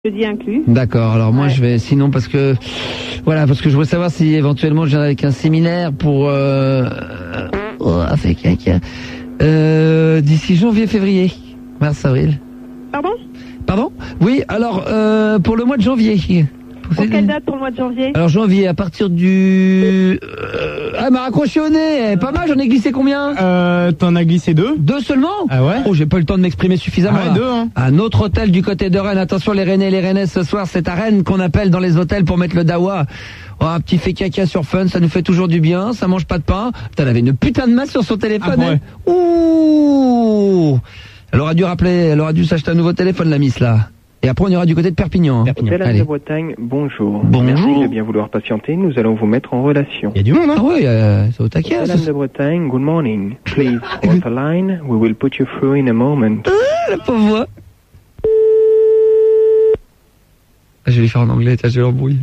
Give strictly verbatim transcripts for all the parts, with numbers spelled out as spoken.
jeudi inclus. D'accord, alors moi ouais. je vais, sinon parce que, voilà, parce que je voudrais savoir si éventuellement je viens avec un séminaire pour, euh, oh, avec, avec, euh, d'ici janvier, février, mars, avril. Pardon? Pardon? Oui, alors, euh, pour le mois de janvier. Pour quelle date pour le mois de janvier? Alors janvier, à partir du... Euh... Ah, elle m'a raccroché au nez. Pas mal, j'en ai glissé combien? Euh, t'en as glissé deux? Deux seulement? Ah ouais? Oh, j'ai pas eu le temps de m'exprimer suffisamment. Ah ouais, deux, hein. Un autre hôtel du côté de Rennes. Attention les Rennais et les Rennaises, ce soir, c'est à Rennes qu'on appelle dans les hôtels pour mettre le dawa. Oh, un petit fait caca sur Fun, ça nous fait toujours du bien, ça mange pas de pain. Putain, elle avait une putain de masse sur son téléphone. Ah, ouais. hein. Ouh! Elle aura dû rappeler, elle aura dû s'acheter un nouveau téléphone, la miss, là. Et après, on ira du côté de Perpignan. Perpignan. Hôtel Anne de Bretagne, bonjour. Bonjour. Merci de bien vouloir patienter, nous allons vous mettre en relation. Il y a du monde, hein? Ah ouais, euh, c'est au taquet. Hôtel ça. Anne de Bretagne, good morning. Please, hold the line, we will put you through in a moment. Ah, la pauvre voix. Ah, je vais lui faire en anglais, tiens, je vais l'embrouiller.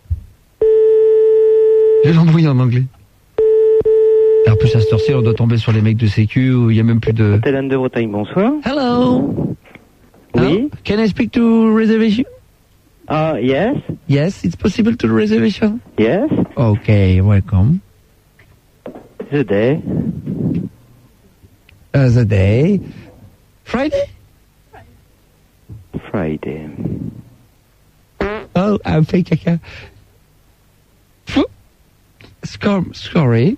Je vais l'embrouiller en anglais. Et en plus, à cette heure-ci, on doit tomber sur les mecs de sécu où il y a même plus de... Hôtel Anne de Bretagne, bonsoir. Hello. Oui. Hello? Can I speak to reservation? Ah, uh, yes, Yes, it's possible to reservation. yes, Okay, welcome. the day. Uh, the day. Friday? Friday. Oh, I fait caca. Fou. Scor- Sorry.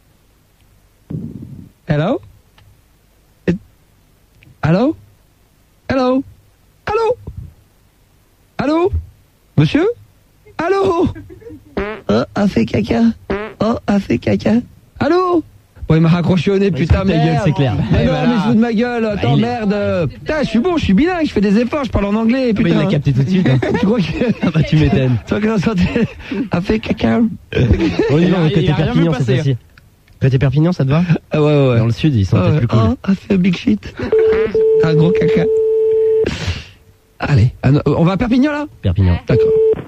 Hello? It... Hello? Hello? Allô? Allô? Monsieur? Allô? Oh, a fait caca. Oh, a fait caca. Allô? Bon, il m'a raccroché au nez, putain, ta merde. gueule, c'est clair. Mais Eh, non, voilà. mais je fous de ma gueule. Attends, Ah, il est- merde. Putain, je suis bon, je suis bilingue, je fais des efforts, je parle en anglais, Ah bah, putain. il l'a capté tout de suite. Hein. Tu crois que... Ah bah, tu m'étonnes. Tu vois que la santé a fait caca? On y Il y va, a- il côté y a rien Perpignan vu cette passer. fois-ci. Côté Perpignan, ça te va? Ah ouais, ouais, ouais. Dans le sud, ils sont Ah peut-être ouais. plus cool. Oh, a fait big shit. Un gros caca. Allez, ah non, on va à Perpignan là? Perpignan. D'accord.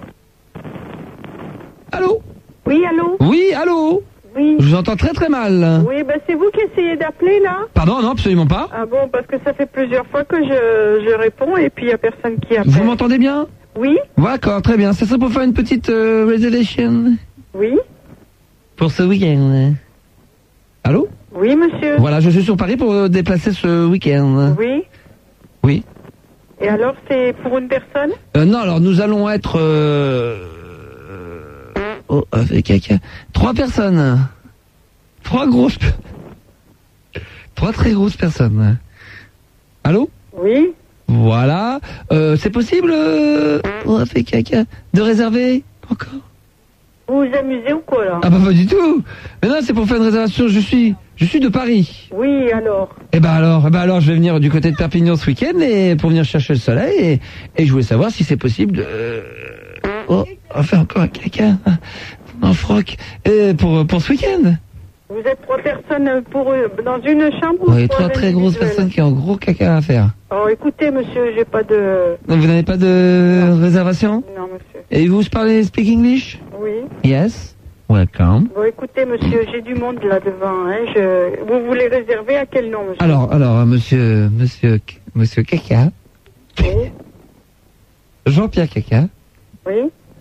Allô? Oui, allô? Oui, allô? Oui. Je vous entends très très mal. Oui, bah c'est vous qui essayez d'appeler là? Pardon, non, absolument pas. Ah bon, parce que ça fait plusieurs fois que je, je réponds et puis il n'y a personne qui appelle. Vous m'entendez bien? Oui, D'accord, très bien. Ça serait pour faire une petite euh, reservation oui, pour ce week-end. Allô? oui, monsieur. Voilà, je suis sur Paris pour euh, déplacer ce week-end. Oui. Oui. Et alors, c'est pour une personne? Euh, non, alors nous allons être... Euh... Oh, avec caca. Trois personnes. Trois grosses... Trois très grosses personnes. Allô? Oui. Voilà. Euh, c'est possible, euh... oh, avec caca, de réserver encore? Vous vous amusez ou quoi là? Ah bah pas du tout. Mais non, c'est pour faire une réservation. Je suis... Je suis de Paris. Oui, alors. Eh ben alors, eh ben alors, je vais venir du côté de Perpignan ce week-end et pour venir chercher le soleil et, et je voulais savoir si c'est possible de... Oh, on fait encore un caca en froc et pour pour ce week-end. Vous êtes trois personnes pour euh, dans une chambre? Oui, ou trois très grosses individuelles? personnes qui ont gros caca à faire. Oh, écoutez, monsieur, j'ai pas de... Donc vous n'avez pas de réservation? Non, monsieur. Et vous parlez speak English? Oui. Yes. Welcome. Bon, écoutez, monsieur, j'ai du monde là devant. Hein. Je... Vous voulez réserver à quel nom, monsieur? Alors, alors, monsieur, monsieur, monsieur Caca, Oui. Jean-Pierre Caca, Oui.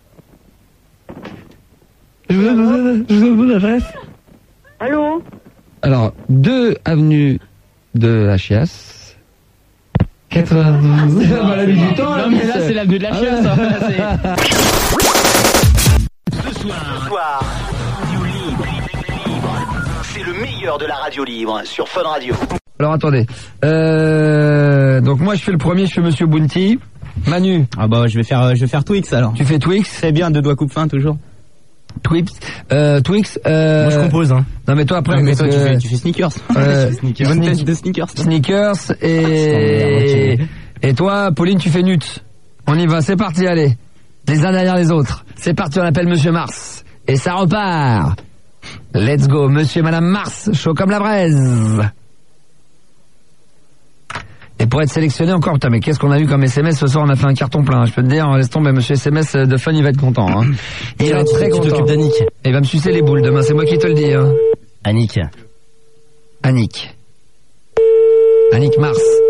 je vous donne, je vous donne mon adresse. Allô? Alors, deux avenue de la Chiasse. quatre-vingt-douze. Ah, bah, la vie du temps, Non, mais là, c'est l'avenue de la chiasse. hein. Là, c'est- Ce soir, radio libre. C'est le meilleur de la radio libre sur Fun Radio. Alors, attendez. Euh, donc, moi, je fais le premier, je fais Monsieur Bounty. Manu, Ah bah, je vais faire, je vais faire Twix alors. tu fais Twix. C'est bien, deux doigts coupe fin toujours. Twix. Euh, Twix. Euh... Moi, je compose, hein. Non, mais toi, après, Non, mais parce toi, tu que- fais, tu fais sneakers. Euh, Tu fais sneakers. Bonne tête de sneakers. toi. Sneakers et... et toi, Pauline, tu fais Nut. On y va, c'est parti, allez. Les uns derrière les autres. C'est parti, on appelle Monsieur Mars. Et ça repart. Let's go, Monsieur et Madame Mars, chaud comme la braise. Et pour être sélectionné encore, putain, mais qu'est-ce qu'on a eu comme S M S ce soir? On a fait un carton plein, je peux te dire, laisse tomber, Monsieur S M S de Fun, il va être content. Hein. Il va être très Tu content. t'occupes d'Annick. Et il va me sucer les boules demain, c'est moi qui te le dis. Hein. Annick. Annick. Annick Mars.